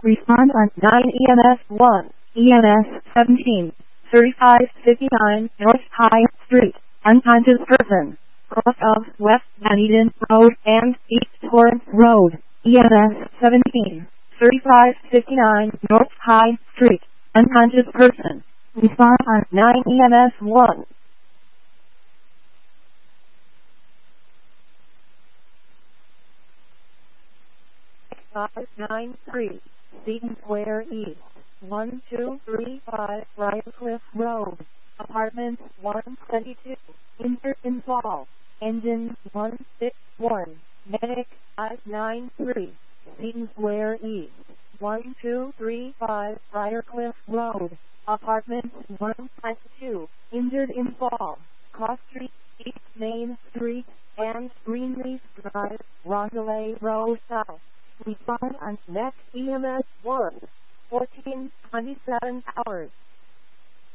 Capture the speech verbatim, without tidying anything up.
Respond on nine E M S one, E M S seventeen, thirty-five fifty-nine North High Street, unconscious person, cross of West Dunedin Road and East Torrance Road, E M S seventeen, thirty-five fifty-nine North High Street, unconscious person. Respond on nine E M S one. five nine three, Seton Square East, one two three five Briarcliff Road, Apartment one twenty-two, Inter in Fall, Engine one six one, Medic five nine three, Seton Square East, one two three five Briarcliff Road, Apartment one twenty-two, Injured in Fall, Cross Street, East Main Street, and Greenleaf Drive, Rondelay Road South. Respond on next E M S one, fourteen twenty-seven hours.